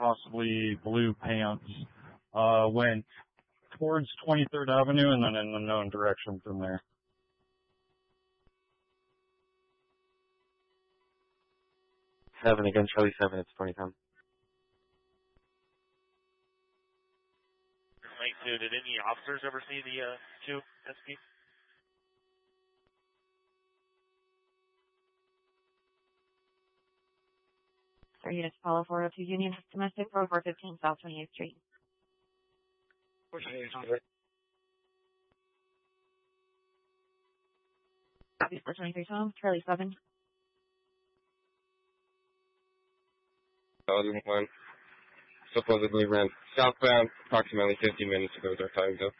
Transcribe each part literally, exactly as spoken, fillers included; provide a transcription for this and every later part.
possibly blue pants, uh, went towards twenty-third Avenue and then in an unknown direction from there. Seven again, Charlie seven, it's twenty time. Lane two, did any officers ever see the uh, two S P? Sorry, units follow four oh two Union, domestic road four fifteen South twenty-eighth Street. Copy four twenty-three Tom, Charlie seven. Thousand one. Supposedly ran southbound, approximately fifty minutes ago, their time ago.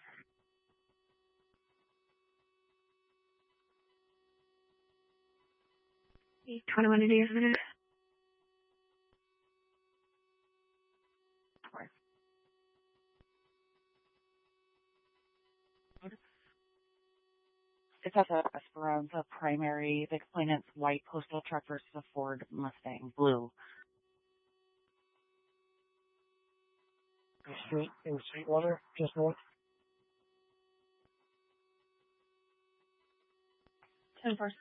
twenty-one to days minute. It's at the Esperanza primary. They explain it's white postal truck versus a Ford Mustang blue. Street in Sweetwater, just north. ten first.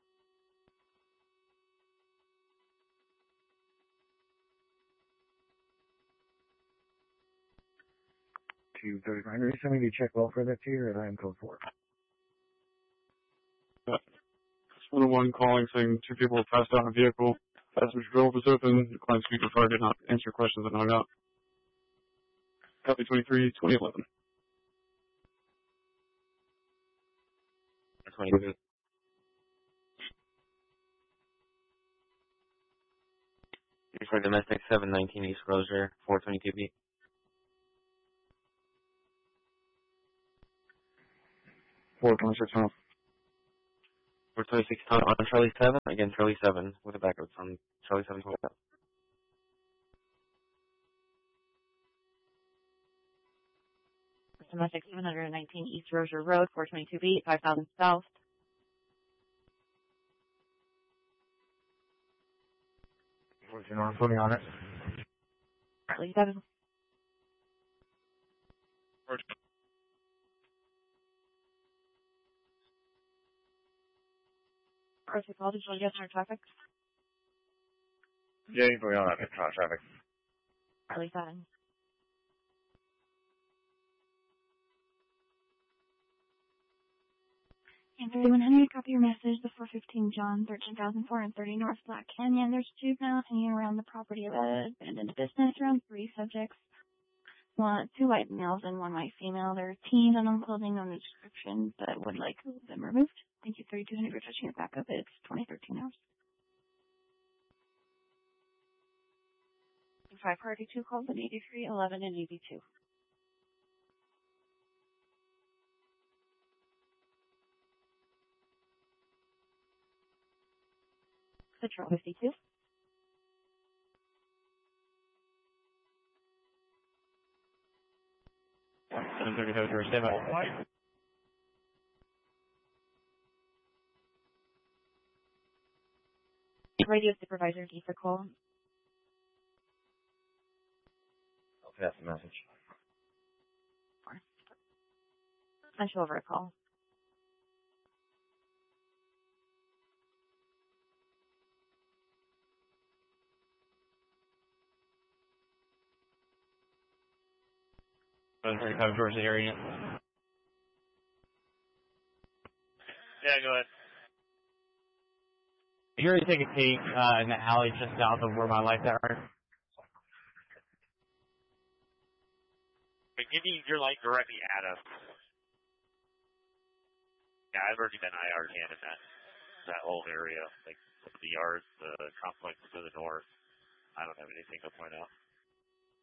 two thirty-nine. Are you sending me to check well for that too, or I am code four? one oh one calling saying two people have passed out in a vehicle. Passenger door was open. The client speaker car did not answer questions and hung up. Copy twenty-three, twenty eleven. twenty-two. For domestic seven nineteen East Rozier, four twenty-two B. four twenty-six Tom. four twenty-six Tom on Charlie seven. Again, Charlie seven with a backup on Charlie seven. Domestic seven nineteen East Rozier Road, four twenty-two B, five thousand South. What's your norm putting on it? Charlie seven. Perfect call. Did you want to get on our traffic? Yeah, you're going on that traffic. Charlie seven. And thirty-one hundred, copy your message. The four fifteen John, thirteen thousand four hundred thirty North Black Canyon. There's juveniles hanging around the property of an abandoned business. Around three subjects. One, two white males and one white female. They're teens, unknown clothing, no description, but would like them removed. Thank you, thirty-two hundred, for touching it back up. It's twenty thirteen hours. Five party two calls at eighty-three, eleven, and eighty-two. Patrol fifty-two. seven thirty-five for stand by. Radio supervisor, D for call. I'll pass the message. Sent you over a call. seven thirty-five towards the area. Yeah, go ahead. You already take a peek uh, in the alley just south of where my lights are. But give me your light directly at us. Yeah, I've already been I R cannon that that whole area, like the yards, the complex to the north. I don't have anything to point out.